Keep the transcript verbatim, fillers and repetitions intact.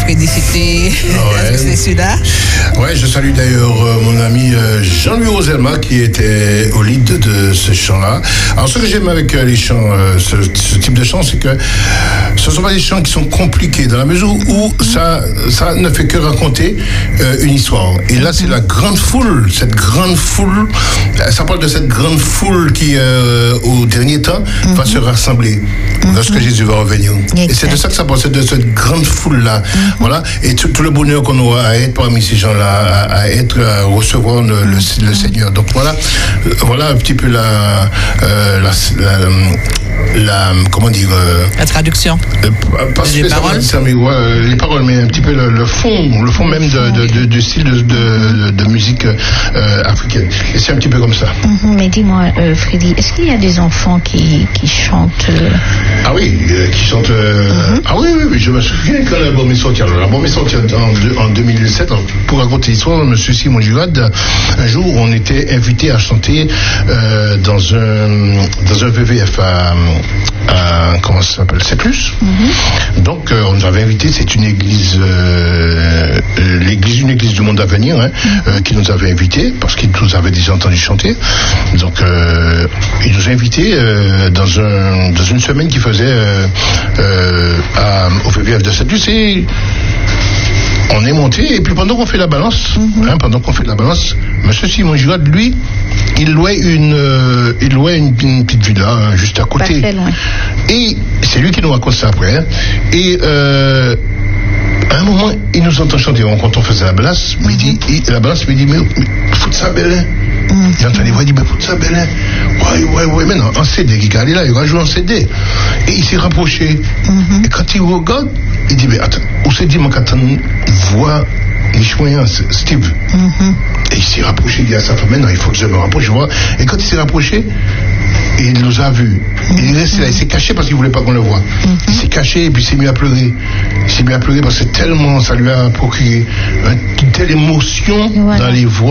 féliciter. Ouais. C'est celui-là. Ouais, je salue d'ailleurs euh, mon ami euh, Jean-Louis Roselma qui était au lead de, de ce chant-là. Alors ce que j'aime avec euh, les chants, euh, ce, ce type de chants, c'est que ce ne sont pas des chants qui sont compliqués dans la mesure où ça, ça ne fait que raconter euh, une histoire. Et là, c'est la grande foule, cette grande foule, ça parle de cette grande foule qui, euh, au dernier temps, mm-hmm. va se rassembler lorsque Jésus va revenir. Exact. Et c'est de ça que ça parle, c'est de cette grande foule-là. Mm-hmm. Voilà. Et tout, tout le bonheur qu'on aura à être parmi ces gens-là, à, à être, à recevoir le, le, mm-hmm. le Seigneur. Donc voilà, voilà un petit peu la, euh, la, la, la, comment dire, euh, la traduction. Euh, pas les paroles. Ça, mais, ouais, les paroles, mais un petit peu le, le fond, le fond même de, de, de, de style de, de, de musique euh, africaine. Et c'est un petit peu comme ça. Mm-hmm. Mais dis-moi, euh, Freddy, est-ce qu'il y a des enfants qui, qui chantent euh... Ah oui, euh, qui chantent. Euh, mm-hmm. Ah oui, oui, oui, je me souviens quand l'album est sorti. Alors, l'album est sorti en, en deux mille sept. Alors, pour raconter l'histoire, monsieur Simon Girard, un jour, on était invité à chanter euh, dans un dans un V V F à, à comment ça s'appelle, C'est Plus. Mm-hmm. Donc, euh, on nous avait invité. C'est une église, euh, l'église, une église du monde à venir, hein, mm-hmm. euh, qui nous avait invités parce qu'ils nous avaient déjà entendu chanter. Donc, euh, ils nous ont invités euh, dans un dans une semaine qui faisait euh, euh, à, au V V F de C'est Plus. Et on est monté, et puis pendant qu'on fait la balance, mm-hmm. hein, pendant qu'on fait la balance, monsieur Simon Girard, lui, il louait une, euh, il louait une, une petite villa hein, juste à côté. Pas très loin. Et c'est lui qui nous raconte ça après. Hein. Et euh, à un moment, il nous entend chanter. Quand on faisait la balance, mm-hmm. il dit, il, la balance, il dit, mais, mais fout ça belle. Hein. Mm-hmm. Il entend les voix, il dit, mais fout ça belle. Hein. Ouais, ouais, ouais, mais non, en C D, il est allé là, il va jouer en C D. Et il s'est rapproché. Mm-hmm. Et quand il regarde, il dit, mais attends, où s'est dit, mon qu'attend voix les chouins, Steve. Mm-hmm. Et il s'est rapproché, il dit à sa femme, non, il faut que je me rapproche, je vois. Et quand il s'est rapproché, il nous a vus. Mm-hmm. Il est resté là, il s'est caché parce qu'il voulait pas qu'on le voie. Mm-hmm. Il s'est caché et puis il s'est mis à pleurer. Il s'est mis à pleurer parce que tellement ça lui a procuré une telle émotion voilà. dans les voix.